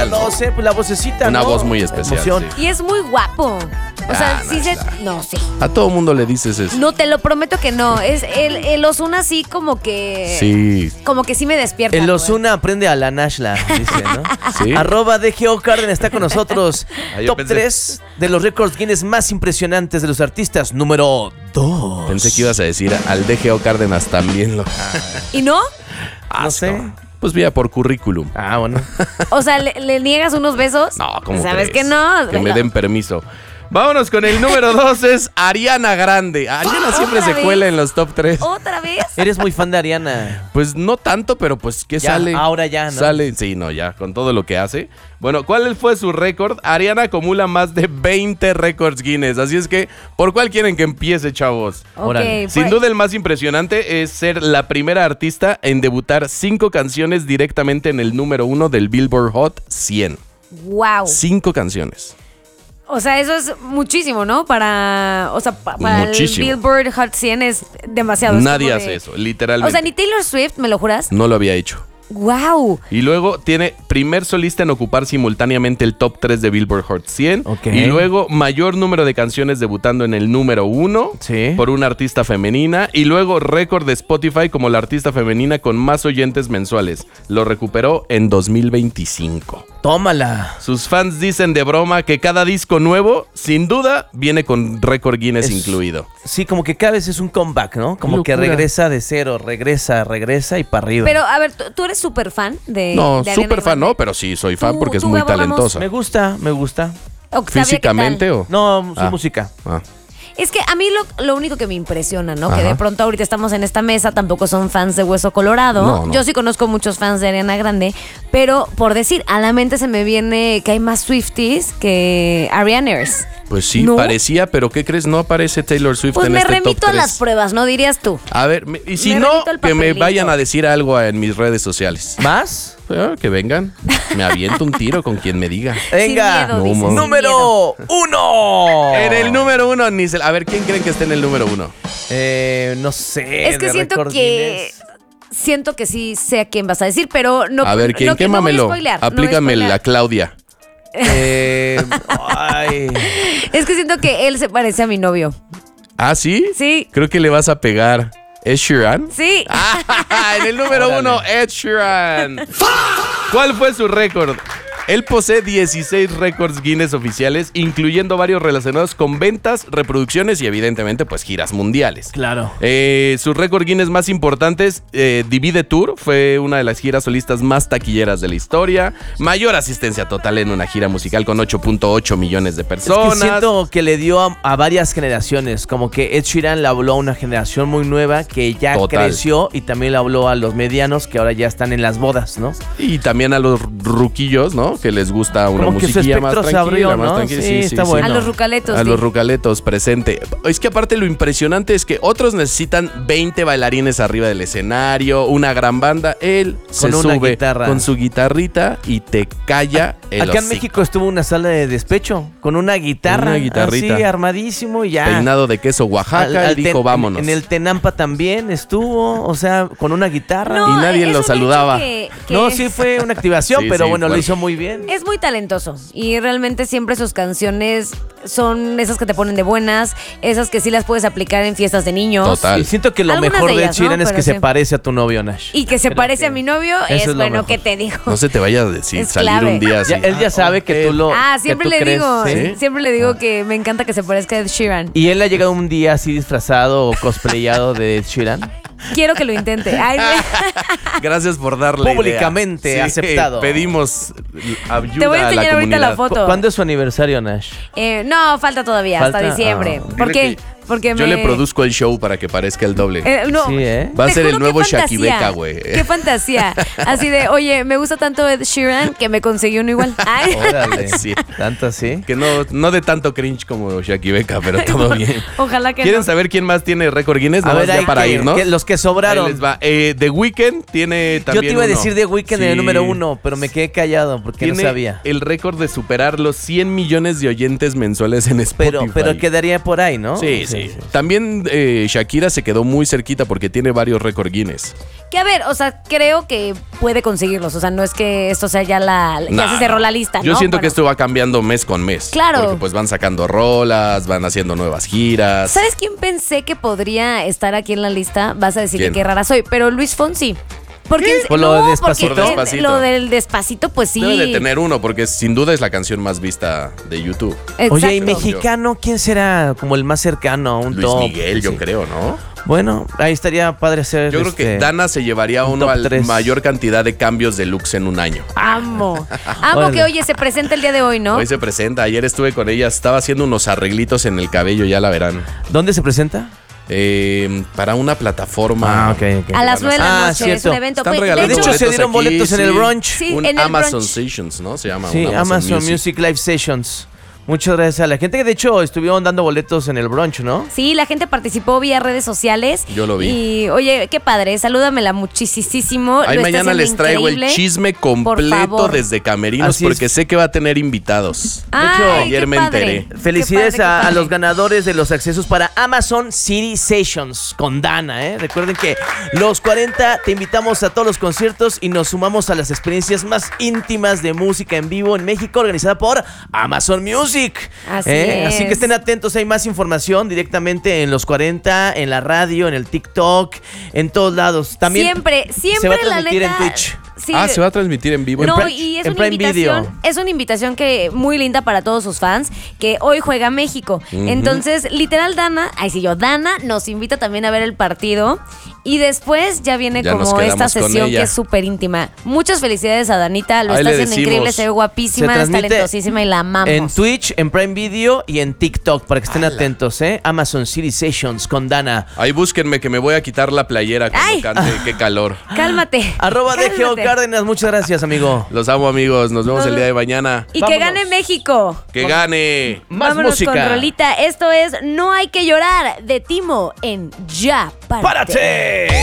especial. Número 12, pues la vocecita, Una ¿no? voz muy especial. Emoción. Sí. Y es muy guapo. O sea, sí se... No, sí. A todo mundo le dices eso. No, te lo prometo que no. Es el Ozuna así como que... Sí. Como que sí me despierta. El güey. Ozuna aprende a la Nashla, dice, ¿no? Sí. @DGO Cárdenas está con nosotros. Yo Top pensé- 3 de los récords Guinness más impresionantes de los artistas. Número 2. Pensé que ibas a decir al DGO Cárdenas también lo. ¿Y no? No sé. Pues vía por currículum. Ah, bueno. O sea, ¿le niegas unos besos? No, ¿cómo ¿Sabes crees? que no? Que me den permiso. Vámonos con el número 2, es Ariana Grande. Ariana siempre ¿Otra se vez? cuela en los top 3. ¿Otra vez? Eres muy fan de Ariana. Pues no tanto, pero pues ¿qué Ya, sale? ahora ya, ¿no? Sale, sí, no, ya, con todo lo que hace. Bueno, ¿cuál fue su récord? Ariana acumula más de 20 récords Guinness. Así es que, ¿por cuál quieren que empiece, chavos? Ok, Órale. Sin pues- duda el más impresionante es ser la primera artista en debutar 5 canciones directamente en el número 1 del Billboard Hot 100. Wow. 5 canciones. O sea, eso es muchísimo, ¿no? Para el Muchísimo. Billboard Hot 100 es demasiado. Es Nadie como hace de- eso, literalmente. O sea, ni Taylor Swift, ¿me lo juras? No lo había hecho. Wow. Y luego tiene primer solista en ocupar simultáneamente el top 3 de Billboard Hot 100. Ok. Y luego mayor número de canciones debutando en el número 1 Sí. por una artista femenina. Y luego récord de Spotify como la artista femenina con más oyentes mensuales. Lo recuperó en 2025. Tómala. Sus fans dicen de broma que cada disco nuevo, sin duda, viene con récord Guinness Es- incluido. Sí, como que cada vez es un comeback, ¿no? Como Locura. que regresa de cero, regresa y para arriba. Pero, a ver, ¿tú eres súper fan de No, de Ariana súper fan, Grande? no, pero sí soy fan Tú- porque es tú, muy Gabo Ramos. talentosa. Me gusta. Octavia, ¿qué ¿Físicamente tal? o...? No, su Ah. música. Ah. Es que a mí lo único que me impresiona, ¿no? Que Ajá. de pronto ahorita estamos en esta mesa, tampoco son fans de Hueso Colorado. No, no. Yo sí conozco muchos fans de Ariana Grande, pero por decir, a la mente se me viene que hay más Swifties que Arianers. Pues sí, ¿No? parecía, pero ¿qué crees? No aparece Taylor Swift Pues en me este top remito a 3. las pruebas, ¿no dirías tú? A ver, y si Me no, remito al que me papelito. vayan a decir algo en mis redes sociales. ¿Más? Que vengan, me aviento un tiro con quien me diga. Venga. miedo, No, dices, mo- sin Número 1. En el número 1, Nisel. A ver, ¿quién creen que esté en el número 1? No sé. Es que de siento récord que... Guinness. Siento que sí sé a quién vas a decir, pero no. A ver, ¿quién? no, que no voy a Quémamelo. spoilear, no voy a Aplícame spoilear. la Claudia. Ay. Es que siento que él se parece a mi novio. ¿Ah, sí? Sí. Creo que le vas a pegar. ¿Es Sheeran? Sí. Ah, en el número Órale. 1, Ed Sheeran. ¿Cuál fue su récord? Él posee 16 récords Guinness oficiales, incluyendo varios relacionados con ventas, reproducciones y evidentemente pues giras mundiales. Claro. Sus récords Guinness más importantes, Divide Tour, fue una de las giras solistas más taquilleras de la historia. Mayor asistencia total en una gira musical con 8.8 millones de Es personas. que siento que le dio a varias generaciones. Como que Ed Sheeran le habló a una generación muy nueva que ya Total. creció y también le habló a los medianos que ahora ya están en las bodas, ¿no? Y también a los ruquillos, ¿no? Que les gusta una Como que su musiquilla más espectro se tranquila, abrió, más ¿no? tranquila. Sí, está bueno. A los rucaletos. A sí. los rucaletos, presente. Es que aparte lo impresionante es que otros necesitan 20 bailarines arriba del escenario, una gran banda. Él se Con una sube guitarra. con su guitarrita y te calla el Acá en hocico. México estuvo una sala de despecho con una guitarra. Una guitarrita. Así, armadísimo y ya. Peinado de queso Oaxaca, él dijo vámonos. En el Tenampa también estuvo, o sea, con una guitarra. Y nadie es lo un saludaba. hecho que No, sí fue una activación, Sí, pero sí, bueno, lo fue. hizo muy bien. Es muy talentoso y realmente siempre sus canciones son esas que te ponen de buenas, esas que sí las puedes aplicar en fiestas de niños. Total. Y siento que lo Algunas mejor de de Ed ellas, ¿no? Sheeran es Pero que se sí. parece a tu novio, Nash. Y que se Creo parece que a mi novio eso es es lo bueno, mejor. ¿qué te digo? No se te vaya a decir, Es salir clave. un día así. Ya, él ya sabe que tú lo. Ah, que siempre tú le crees, digo, ¿sí? siempre le digo que me encanta que se parezca a Ed Sheeran. Y él ha llegado un día así disfrazado o cosplayado de Ed Sheeran. Quiero que lo intente. Ay, Gracias por darle Públicamente idea. aceptado. Pedimos ayuda Te voy a a la enseñar ahorita la comunidad. foto. ¿Cuándo es su aniversario, Nash? No, falta todavía, hasta ¿Falta? diciembre. Ah. ¿Por Dile qué? que Porque Yo le produzco el show para que parezca el doble. no, Sí, ¿eh? Va a te ser el juro, nuevo qué fantasía. Shakibeca, güey. Qué fantasía. Así de, oye, me gusta tanto Ed Sheeran que me conseguí uno igual. Ay. Órale. Sí. ¿Tanto así? Que no de tanto cringe como Shakibeca, pero todo bien. Ojalá que ¿Quieren no. saber quién más tiene récord Guinness? A Nada ver, más ya ahí para que- ir, ¿no? que los que sobraron. Ahí les va. The Weeknd tiene Yo también te iba a uno. decir The Weeknd en el Sí. número 1, pero me quedé callado porque no Tiene sabía. el récord de superar los 100 millones de oyentes mensuales en Spotify. Pero quedaría por ahí, ¿no? Sí, Sí. También Shakira se quedó muy cerquita porque tiene varios récord Guinness. Que a ver, o sea, creo que puede conseguirlos. O sea, no es que esto sea ya ya se cerró la lista, ¿no? Yo siento que Bueno. esto va cambiando mes con mes. Claro. Porque pues van sacando rolas, van haciendo nuevas giras. ¿Sabes quién pensé que podría estar aquí en la lista? Vas a decir ¿Quién? qué rara soy, pero Luis Fonsi. Porque ¿Por lo de Despacito? porque Por Despacito. lo del Despacito, pues sí. Debe de tener uno porque sin duda es la canción más vista de YouTube. Exacto. Oye, ¿y mexicano quién será como el más cercano a un Luis top? Miguel, yo Sí. creo, ¿no? Bueno, ahí estaría padre hacer. Yo creo que Dana se llevaría un uno top a la 3. mayor cantidad de cambios de looks en un año. Amo. Órale. Que, oye, se presenta el día de hoy, ¿no? Hoy se presenta, ayer estuve con ella, estaba haciendo unos arreglitos en el cabello, ya la verán. ¿Dónde se presenta? Para una plataforma. Ok. A las 9 de la Ah, noche, es cierto. un evento. Están Pues, regalando De hecho, se dieron aquí, boletos en el brunch. Sí, un en el Amazon brunch. Sessions, ¿no? Se llama. Sí, un Amazon Music Live Sessions. Muchas gracias a la gente que de hecho estuvieron dando boletos en el brunch, ¿no? Sí, la gente participó vía redes sociales. Yo lo vi. Y, oye, qué padre, salúdamela muchísimo. Ahí Lo está mañana haciendo les traigo el increíble. chisme Por completo favor. desde Camerinos Así es. porque sé que va a tener invitados. Ay, ayer qué me padre. enteré. Felicidades Qué padre, qué a padre. los ganadores de los accesos para Amazon City Sessions con Dana, ¿eh? Recuerden que los 40 te invitamos a todos los conciertos y nos sumamos a las experiencias más íntimas de música en vivo en México organizada por Amazon Music. Así es. Así que estén atentos, hay más información directamente en los 40, en la radio, en el TikTok, en todos lados. También Siempre se va a la transmitir neta. en Twitch. Sí, Se va a transmitir en vivo. No, Prime- y es en una Prime invitación, Video. es una invitación que muy linda para todos sus fans, que hoy juega México. Entonces, literal Dana nos invita también a ver el partido y después ya viene Ya nos como esta quedamos con sesión ella. que es súper íntima. Muchas felicidades a Danita, lo Ahí está le haciendo decimos. increíble, se ve guapísima, Se es transmite talentosísima y la amamos. En Twitch, en Prime Video y en TikTok para que estén atentos, ¿eh? Amazon City Sessions con Dana. Ahí búsquenme que me voy a quitar la playera cuando Ay. cante. Qué calor. Cálmate. @DGO Cálmate. Cárdenas, muchas gracias, amigo. Los amo, amigos. Nos vemos No, el día de mañana. Y Vámonos. que gane México. Que gane. Más Vámonos música. con Rolita. Esto es No hay que llorar de Timo en Ya Párate. ¡Párate!